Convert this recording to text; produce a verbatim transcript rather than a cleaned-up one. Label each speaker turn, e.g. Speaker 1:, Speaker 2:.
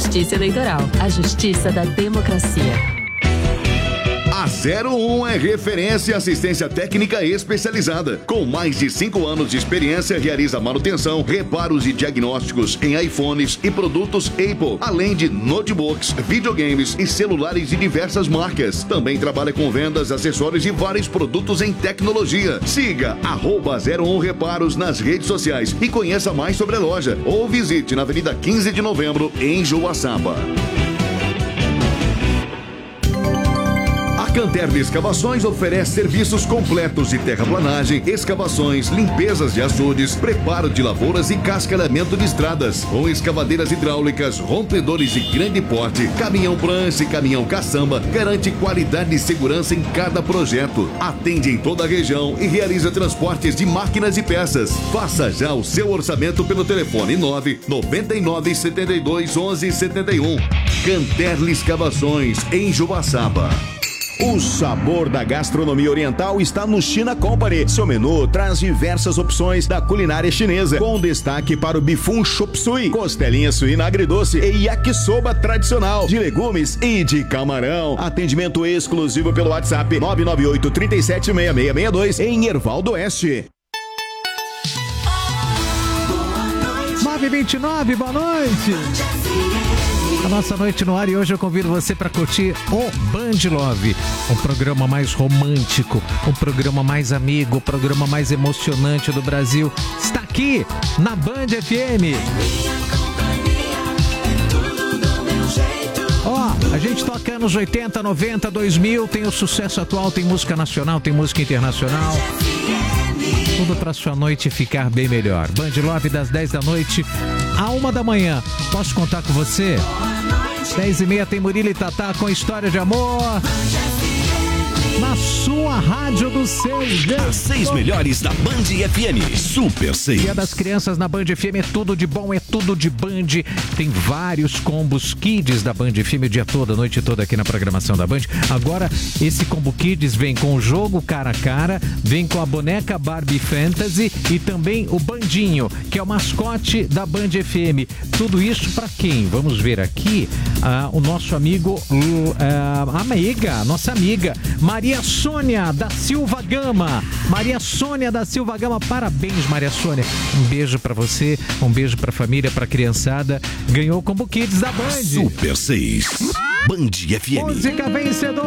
Speaker 1: Justiça Eleitoral, a justiça da democracia.
Speaker 2: A zero um é referência em assistência técnica especializada. Com mais de cinco anos de experiência, realiza manutenção, reparos e diagnósticos em iPhones e produtos Apple, além de notebooks, videogames e celulares de diversas marcas. Também trabalha com vendas, acessórios e vários produtos em tecnologia. Siga arroba zero um Reparos nas redes sociais e conheça mais sobre a loja. Ou visite na Avenida quinze de Novembro, em Joaçaba. A Canterli Escavações oferece serviços completos de terraplanagem, escavações, limpezas de açudes, preparo de lavouras e cascalhamento de estradas. Com escavadeiras hidráulicas, rompedores de grande porte, caminhão prancha e caminhão caçamba, garante qualidade e segurança em cada projeto. Atende em toda a região e realiza transportes de máquinas e peças. Faça já o seu orçamento pelo telefone nove nove nove sete dois onze sete um. Canterli Escavações, em Joaçaba.
Speaker 3: O sabor da gastronomia oriental está no China Company. Seu menu traz diversas opções da culinária chinesa, com destaque para o bifum chop suey, costelinha suína agridoce e yakisoba tradicional, de legumes e de camarão. Atendimento exclusivo pelo WhatsApp nove nove oito, três sete, seis seis seis dois em Ervaldo Oeste.
Speaker 4: nove e vinte e nove, boa noite. A nossa noite no ar, e hoje eu convido você para curtir o Band Love, um programa mais romântico, um programa mais amigo, o programa mais emocionante do Brasil. Está aqui na Band F M. Ó, oh, a gente toca anos oitenta, noventa, dois mil, tem o sucesso atual, tem música nacional, tem música internacional. Tudo para sua noite ficar bem melhor. Band Love das dez da noite à uma da manhã. Posso contar com você? dez e meia tem Murilo e Tatá com História de Amor. Na sua rádio do seu jeito.
Speaker 5: As seis melhores da Band F M. Super seis.
Speaker 4: Dia das Crianças na Band F M é tudo de bom, é tudo de Band. Tem vários combos Kids da Band F M o dia todo, a noite toda aqui na programação da Band. Agora, esse combo Kids vem com o jogo cara a cara, vem com a boneca Barbie Fantasy e também o Bandinho, que é o mascote da Band F M. Tudo isso pra quem? Vamos ver aqui ah, o nosso amigo, ah, amiga, nossa amiga, Maria Maria Sônia da Silva Gama. Maria Sônia da Silva Gama, parabéns, Maria Sônia. Um beijo pra você, um beijo pra família, pra criançada. Ganhou o Combo Kids da Band.
Speaker 5: Super seis. Band F M.
Speaker 4: Música vencedora.